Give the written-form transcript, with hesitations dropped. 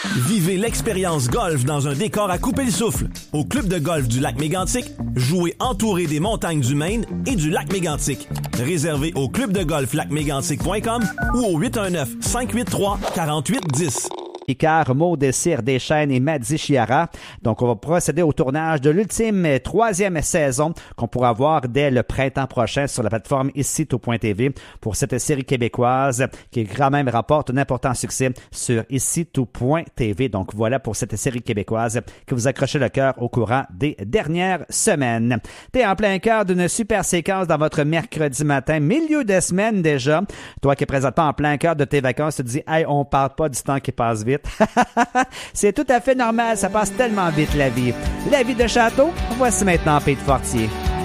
Vivez l'expérience golf dans un décor à couper le souffle. Au club de golf du lac Mégantic, jouez entouré des montagnes du Maine et du lac Mégantic. Réservé au clubdegolflacmégantic.com ou au 819-583-4810. Icare, Maud Cyr Deschênes et Maddy Chiara. Donc, on va procéder au tournage de l'ultime 3e saison qu'on pourra voir dès le printemps prochain sur la plateforme ici-tout.tv pour cette série québécoise qui quand même rapporte un important succès sur ici-tout.tv. Donc, voilà pour cette série québécoise que vous accrochez le cœur au courant des dernières semaines. T'es en plein cœur d'une super séquence dans votre mercredi matin, milieu de semaine déjà. Toi qui es présentement en plein cœur de tes vacances, tu te dis « Hey, on parle pas du temps qui passe vite. » C'est tout à fait normal, ça passe tellement vite la vie. La vie de château, voici maintenant Pete Fortier.